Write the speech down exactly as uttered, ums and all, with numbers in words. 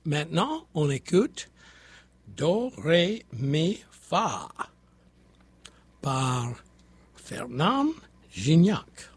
Maintenant, on écoute Do, Ré, Mi, Fa par Fernand Gignac.